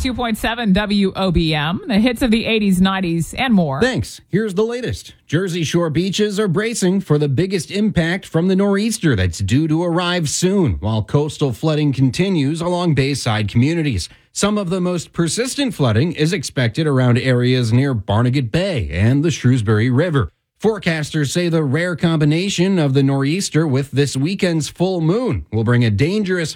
92.7 WOBM, the hits of the 80s, 90s, and more. Thanks. Here's the latest. Jersey Shore beaches are bracing for the biggest impact from the nor'easter that's due to arrive soon, while coastal flooding continues along bayside communities. Some of the most persistent flooding is expected around areas near Barnegat Bay and the Shrewsbury River. Forecasters say the rare combination of the nor'easter with this weekend's full moon will bring a dangerous